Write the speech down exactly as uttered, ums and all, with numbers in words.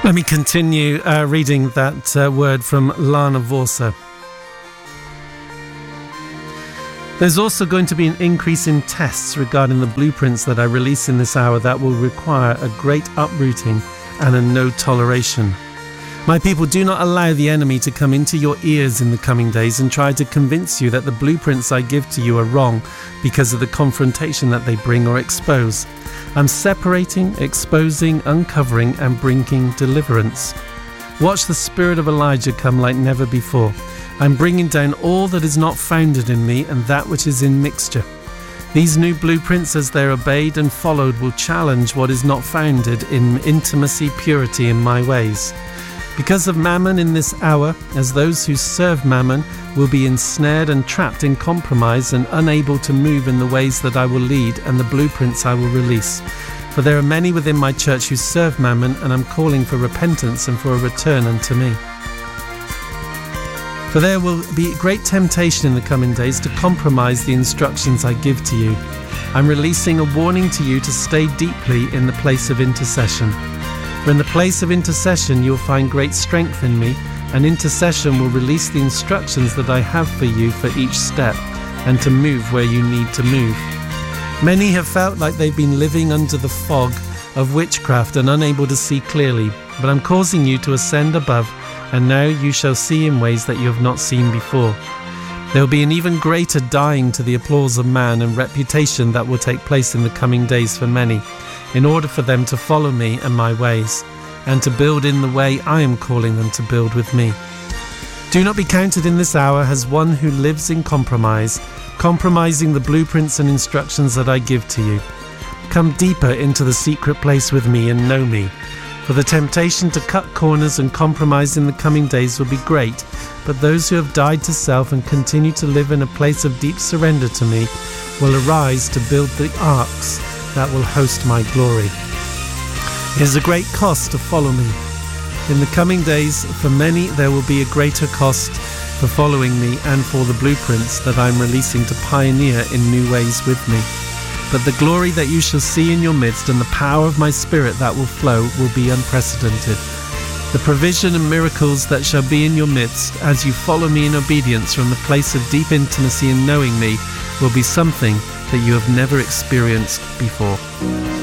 Let me continue uh, reading that uh, word from Lana Vorsa. There's also going to be an increase in tests regarding the blueprints that I release in this hour that will require a great uprooting and a no toleration. My people, do not allow the enemy to come into your ears in the coming days and try to convince you that the blueprints I give to you are wrong because of the confrontation that they bring or expose. I'm separating, exposing, uncovering and bringing deliverance. Watch the spirit of Elijah come like never before. I'm bringing down all that is not founded in me and that which is in mixture. These new blueprints, as they're obeyed and followed, will challenge what is not founded in intimacy, purity in my ways. Because of mammon in this hour, as those who serve mammon will be ensnared and trapped in compromise and unable to move in the ways that I will lead and the blueprints I will release. For there are many within my church who serve mammon, and I'm calling for repentance and for a return unto me. For there will be great temptation in the coming days to compromise the instructions I give to you. I'm releasing a warning to you to stay deeply in the place of intercession. For in the place of intercession you'll find great strength in me, and intercession will release the instructions that I have for you for each step, and to move where you need to move. Many have felt like they've been living under the fog of witchcraft and unable to see clearly, but I'm causing you to ascend above, and now you shall see in ways that you have not seen before. There will be an even greater dying to the applause of man and reputation that will take place in the coming days for many, in order for them to follow me and my ways, and to build in the way I am calling them to build with me. Do not be counted in this hour as one who lives in compromise, compromising the blueprints and instructions that I give to you. Come deeper into the secret place with me and know me. For the temptation to cut corners and compromise in the coming days will be great, but those who have died to self and continue to live in a place of deep surrender to me will arise to build the arks that will host my glory. It is a great cost to follow me. In the coming days, for many there will be a greater cost for following me and for the blueprints that I'm releasing to pioneer in new ways with me. But the glory that you shall see in your midst and the power of my spirit that will flow will be unprecedented. The provision and miracles that shall be in your midst as you follow me in obedience from the place of deep intimacy and knowing me will be something that you have never experienced before.